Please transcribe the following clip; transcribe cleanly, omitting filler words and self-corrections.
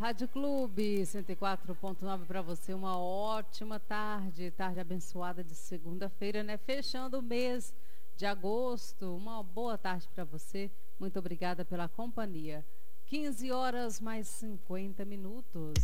Rádio Clube 104.9 para você, uma ótima tarde abençoada de segunda-feira, né? Fechando o mês de agosto, uma boa tarde para você, muito obrigada pela companhia. 15 horas mais 50 minutos.